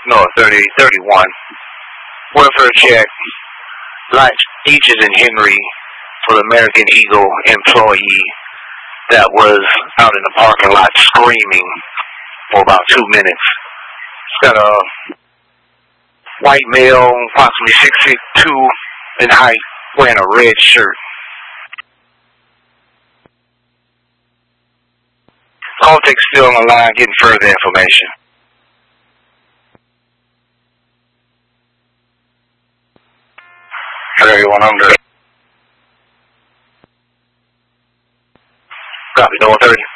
no, 3031. Welfare check, Lights, Peaches, and Henry for the American Eagle employee that was out in the parking lot screaming for about 2 minutes. Got a white male, approximately 6'2" in height, wearing a red shirt. Caltech's still on the line getting further information. Everyone under. Copy, no 130.